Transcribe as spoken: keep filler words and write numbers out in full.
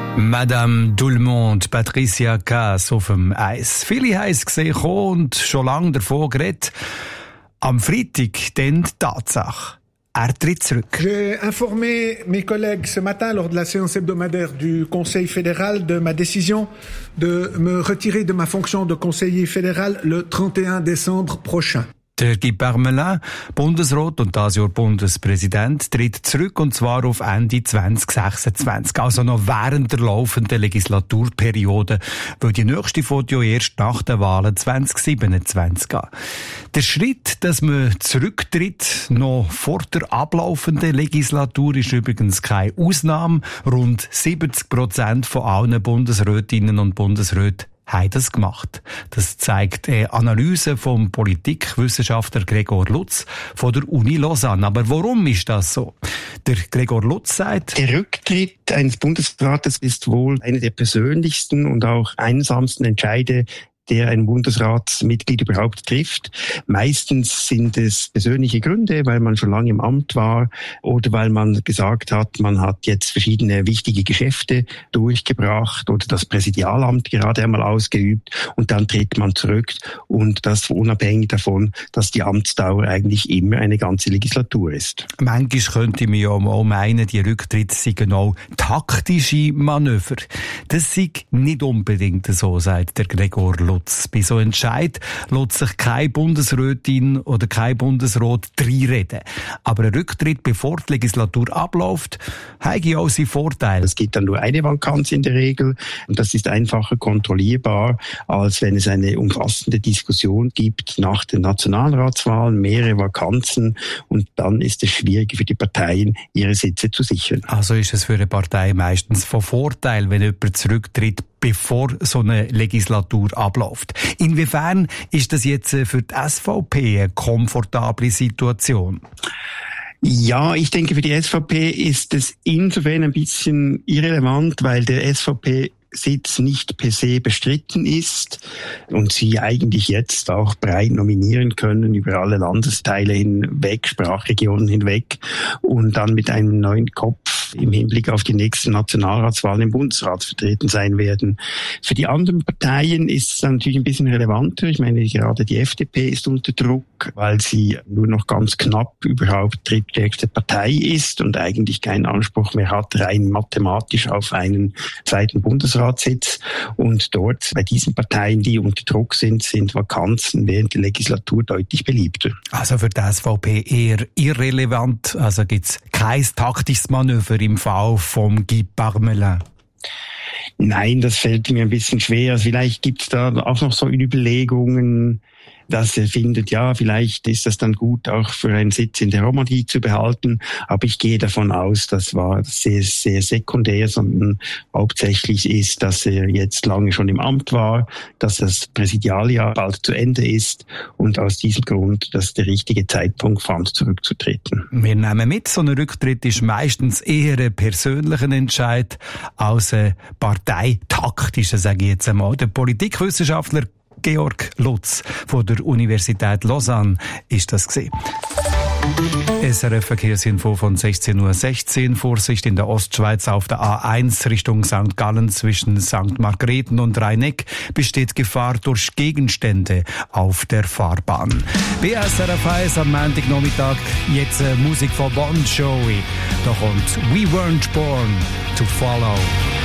Madame tout le monde, Patricia Kaas auf dem Eis. Viele haben es gesehen und schon lange davon geredet. Am Freitag dann die Tatsache. Er tritt zurück. J'ai informé mes collègues ce matin lors de la séance hebdomadaire du Conseil fédéral de ma décision de me retirer de ma fonction de conseiller fédéral le trente et un décembre prochain. Der Guy Parmelin, Bundesrat und das Jahr Bundespräsident, tritt zurück und zwar auf Ende zwanzig sechsundzwanzig, also noch während der laufenden Legislaturperiode, weil die nächste Foto ja erst nach den Wahlen zwanzig siebenundzwanzig geht. Der Schritt, dass man zurücktritt, noch vor der ablaufenden Legislatur, ist übrigens keine Ausnahme. Rund siebzig Prozent von allen Bundesrätinnen und Bundesräten haben das gemacht. Das zeigt eine Analyse vom Politikwissenschaftler Gregor Lutz von der Uni Lausanne. Aber warum ist das so? Der Gregor Lutz sagt: Der Rücktritt eines Bundesrates ist wohl eine der persönlichsten und auch einsamsten Entscheide, der ein Bundesratsmitglied überhaupt trifft. Meistens sind es persönliche Gründe, weil man schon lange im Amt war oder weil man gesagt hat, man hat jetzt verschiedene wichtige Geschäfte durchgebracht oder das Präsidialamt gerade einmal ausgeübt und dann tritt man zurück und das unabhängig davon, dass die Amtsdauer eigentlich immer eine ganze Legislatur ist. Manchmal könnte man ja auch meinen, die Rücktritte seien auch taktische Manöver. Das sei nicht unbedingt so, sagt der Gregor Lutz. Bei so Entscheid lässt sich keine Bundesrätin oder kein Bundesrat reinreden. Aber ein Rücktritt, bevor die Legislatur abläuft, hat auch seinen Vorteil. Es gibt dann nur eine Vakanz in der Regel und das ist einfacher kontrollierbar, als wenn es eine umfassende Diskussion gibt nach den Nationalratswahlen, mehrere Vakanzen und dann ist es schwieriger für die Parteien, ihre Sitze zu sichern. Also ist es für eine Partei meistens von Vorteil, wenn jemand zurücktritt, bevor so eine Legislatur abläuft. Inwiefern ist das jetzt für die S V P eine komfortable Situation? Ja, ich denke, für die S V P ist es insofern ein bisschen irrelevant, weil der S V P Sitz nicht per se bestritten ist und sie eigentlich jetzt auch breit nominieren können über alle Landesteile hinweg, Sprachregionen hinweg und dann mit einem neuen Kopf im Hinblick auf die nächsten Nationalratswahlen im Bundesrat vertreten sein werden. Für die anderen Parteien ist es natürlich ein bisschen relevanter. Ich meine, gerade die F D P ist unter Druck, weil sie nur noch ganz knapp überhaupt drittstärkste Partei ist und eigentlich keinen Anspruch mehr hat, rein mathematisch auf einen zweiten Bundesratssitz. Und dort, bei diesen Parteien, die unter Druck sind, sind Vakanzen während der Legislatur deutlich beliebter. Also für die S V P eher irrelevant, also gibt es kein taktisches Manöver im Fall von Guy Parmelin? Nein, das fällt mir ein bisschen schwer. Vielleicht gibt es da auch noch so Überlegungen, dass er findet, ja, vielleicht ist das dann gut, auch für einen Sitz in der Romandie zu behalten. Aber ich gehe davon aus, das war sehr, sehr sekundär, sondern hauptsächlich ist, dass er jetzt lange schon im Amt war, dass das Präsidialjahr bald zu Ende ist und aus diesem Grund, dass der richtige Zeitpunkt fand, zurückzutreten. Wir nehmen mit, so ein Rücktritt ist meistens eher ein persönlicher Entscheid als ein parteitaktischer, sage ich jetzt einmal. Der Politikwissenschaftler Georg Lutz von der Universität Lausanne ist das gewesen. S R F-Verkehrsinfo von sechzehn Uhr sechzehn. Vorsicht in der Ostschweiz auf der A eins Richtung Sankt Gallen zwischen Sankt Margrethen und Rheineck besteht Gefahr durch Gegenstände auf der Fahrbahn. B S R F eins am Montagnachmittag, jetzt äh, Musik von Bon Jovi. Da kommt We Weren't Born to Follow.